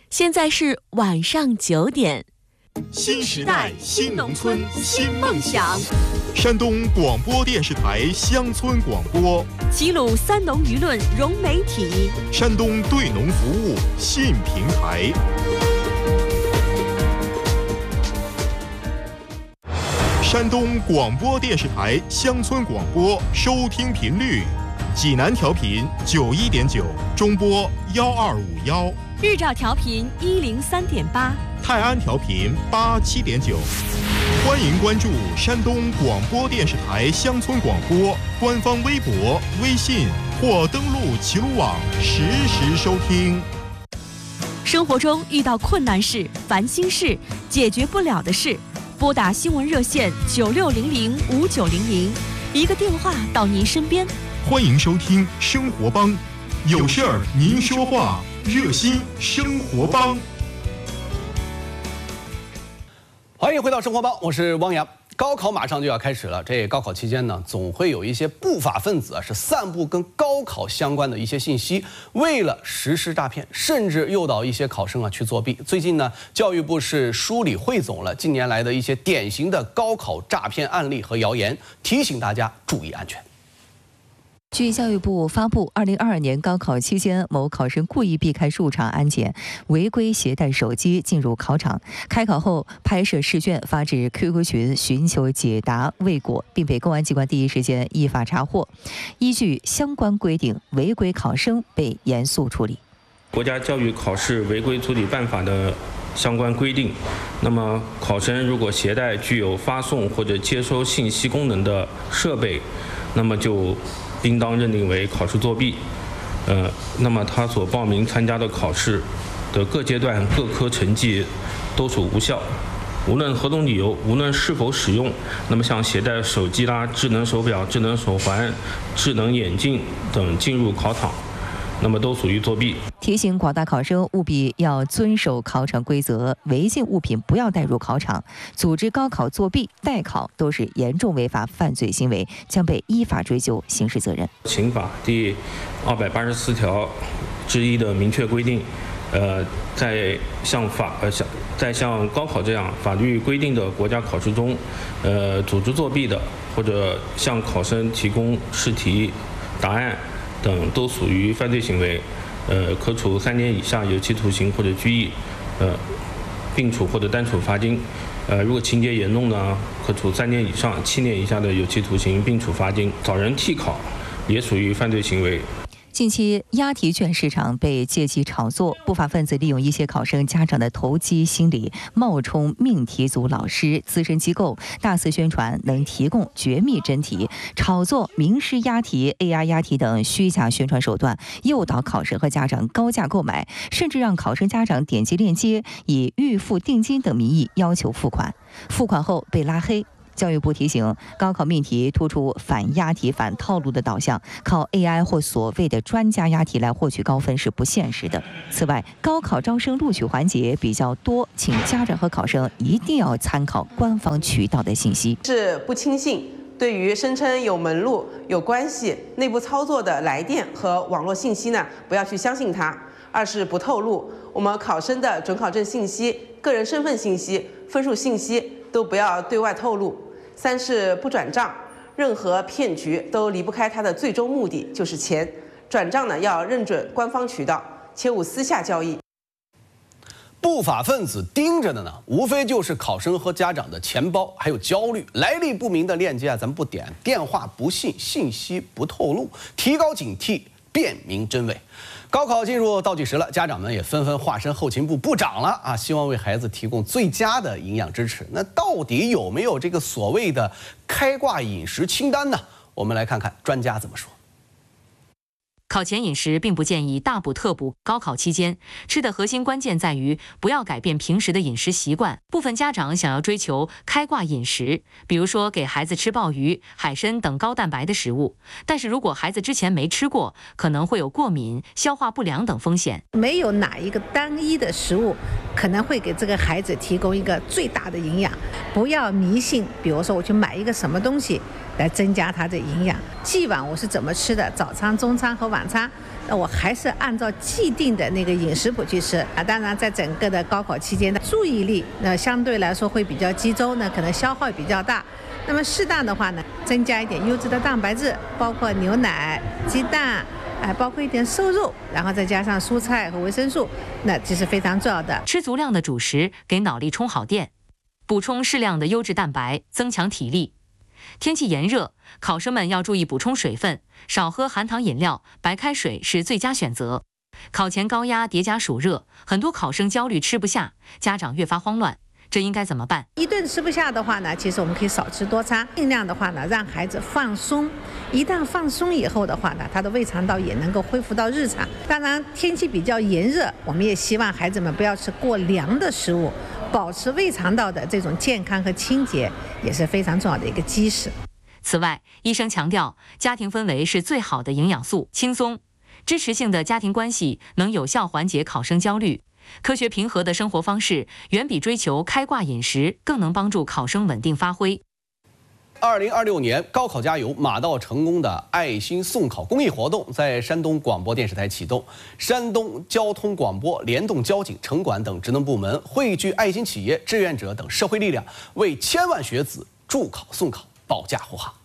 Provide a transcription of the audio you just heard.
现在是晚上9点。 新时代新农村新梦想， 山东广播电视台乡村广播， 齐鲁三农舆论融媒体， 山东对农服务信平台。山东广播电视台乡村广播收听频率：济南调频91.9，中波1251； 日照调频103.8， 泰安调频87.9。欢迎关注山东广播电视台乡村广播官方微博、微信或登录齐鲁网实时收听。 生活中遇到困难事、烦心事、解决不了的事，拨打新闻热线96005900，一个电话到您身边。 欢迎收听生活帮，有事儿您说话，热心生活帮。 欢迎回到生活帮，我是汪洋。高考马上就要开始了，这高考期间呢，总会有一些不法分子是散布跟高考相关的一些信息，为了实施诈骗，甚至诱导一些考生去作弊。最近呢，教育部是梳理汇总了近年来的一些典型的高考诈骗案例和谣言，提醒大家注意安全。 据教育部发布，2022年高考期间，某考生故意避开入场安检，违规携带手机进入考场，开考后拍摄试卷发至 QQ 群寻求解答未果，并被公安机关第一时间依法查获。依据相关规定，违规考生被严肃处理。 国家教育考试违规处理办法的相关规定，那么考生如果携带具有发送或者接收信息功能的设备，那么就应当认定为考试作弊，那么他所报名参加的考试的各阶段各科成绩都属无效，无论何种理由，无论是否使用，那么像携带手机啦、智能手表、智能手环、智能眼镜等进入考场，那么都属于作弊。 提醒广大考生务必要遵守考场规则，违禁物品不要带入考场，组织高考作弊、代考都是严重违法犯罪行为，将被依法追究刑事责任。 刑法第284条之一的明确规定，在像高考这样法律规定的国家考试中，组织作弊的或者向考生提供试题、答案等都属于犯罪行为，可处3年以下有期徒刑或者拘役，并处或者单处罚金。如果情节严重呢，可处3年以上7年以下的有期徒刑，并处罚金。找人替考也属于犯罪行为。 近期押题卷市场被借机炒作，不法分子利用一些考生家长的投机心理，冒充命题组老师、资深机构，大肆宣传能提供绝密真题，炒作名师押题、AI 押题等虚假宣传手段，诱导考生和家长高价购买，甚至让考生家长点击链接，以预付定金等名义要求付款，付款后被拉黑。教育部提醒，高考命题突出反押题、反套路的导向，靠 AI 或所谓的专家押题来获取高分是不现实的。此外，高考招生录取环节比较多，请家长和考生一定要参考官方渠道的信息。 是不轻信对于声称有门路、有关系、内部操作的来电和网络信息呢，不要去相信它。二是不透露我们考生的准考证信息、个人身份信息、分数信息都不要对外透露。三是不转账，任何骗局都离不开它的最终目的就是钱，转账呢要认准官方渠道，切勿私下交易。 不法分子盯着的呢，无非就是考生和家长的钱包，还有焦虑。来历不明的链接咱们不点，电话不信，信息不透露，提高警惕，辨明真伪。高考进入倒计时了，家长们也纷纷化身后勤部部长了希望为孩子提供最佳的营养支持。那到底有没有这个所谓的开挂饮食清单呢？我们来看看专家怎么说。 考前饮食并不建议大补特补，高考期间吃的核心关键在于不要改变平时的饮食习惯。部分家长想要追求开挂饮食，比如说给孩子吃鲍鱼、海参等高蛋白的食物，但是如果孩子之前没吃过，可能会有过敏、消化不良等风险。 没有哪一个单一的食物可能会给这个孩子提供一个最大的营养。不要迷信，比如说我去买一个什么东西来增加它的营养。既往我是怎么吃的，早餐、中餐和晚餐，那我还是按照既定的那个饮食谱去吃啊。当然，在整个的高考期间的注意力，那相对来说会比较集中，那可能消耗也比较大。那么适当的话呢，增加一点优质的蛋白质，包括牛奶、鸡蛋，包括一点瘦肉，然后再加上蔬菜和维生素，那这是非常重要的。 吃足量的主食，给脑力充好电。补充适量的优质蛋白，增强体力。天气炎热，考生们要注意补充水分，少喝含糖饮料，白开水是最佳选择。考前高压叠加暑热，很多考生焦虑吃不下，家长越发慌乱，这应该怎么办？ 一顿吃不下的话呢，其实我们可以少吃多餐，尽量的话呢，让孩子放松。一旦放松以后的话呢，他的胃肠道也能够恢复到日常。当然，天气比较炎热，我们也希望孩子们不要吃过凉的食物，保持胃肠道的这种健康和清洁也是非常重要的一个基石。 此外，医生强调，家庭氛围是最好的营养素，轻松、支持性的家庭关系能有效缓解考生焦虑。科学平和的生活方式远比追求开挂饮食更能帮助考生稳定发挥。 2026年高考加油，马到成功的爱心送考公益活动在山东广播电视台启动。山东交通广播联动交警、城管等职能部门，汇聚爱心企业、志愿者等社会力量，为千万学子助考送考保驾护航。